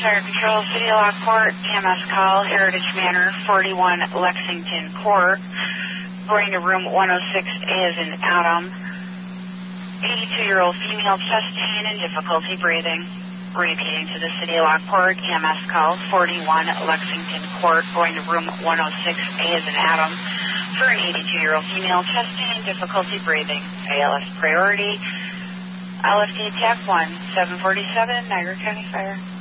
Fire Control, City of Lockport, EMS call, Heritage Manor, 41 Lexington Court. Going to room 106A as in Adam. 82-year-old female, chest pain and difficulty breathing. Repeating to the City of Lockport, EMS call, 41 Lexington Court. Going to room 106A as in Adam. For an 82-year-old female, chest pain and difficulty breathing. ALS priority. LFD TAC 1, 747, Niagara County Fire.